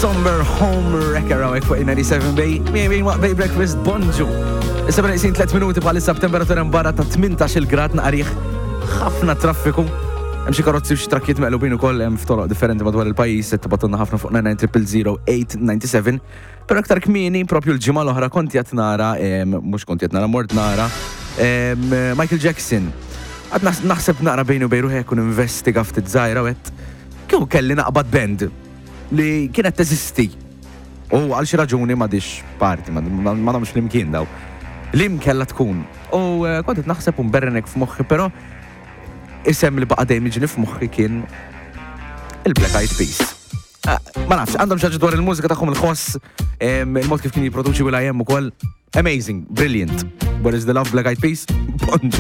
Somber Home Wrecker għawek fuq 97 Bay. Maybe Bay Breakfast Bonġu. Issa bħal isin 3 minuti bħalissa b'temperatura mbarra ta' 18 grad naqarih. Ħafna traffiku. Hemm xi karozzi u xi trakkiet meqlubin ukoll hemm f'toroq differenti madwar il-pajjiż qed tibatunna ħafna fuq 9900897. Però aktar kmieni propju l-ġimgħa l-oħra kont qed nara mort nara Michael Jackson. Għad naħseb naqra bejn u bejn ruħi kun investiga ftit żgħira wett. Kieku kelli naqbad band li kienet teżisti. U għal xi raġuni m'għadix parti, ma nagħmlux l-imkien daw. Lim kella tkun. U kont qed naħseb u mberrenek f'moħħi, però isem li baqa' dejjem jiġi f'moħħi kien il-Black Eyed Peas. Ma nafx, għandhom xi ħaġa dwar il-mużika tagħhom il-ħoss, il-mod kif kien jipproduċi Will.i.am ukoll. Amazing, brilliant. Where is the love, Black Eyed Peas? Bonġu.